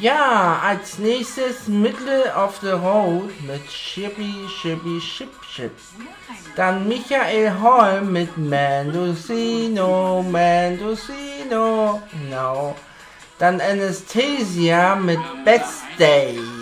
Ja, als nächstes Middle of the Road mit Chippy Chippy Chip Chip. Dann Michael Holm mit Mendocino, Mendocino. Genau. Dann Anastasia mit Best Day.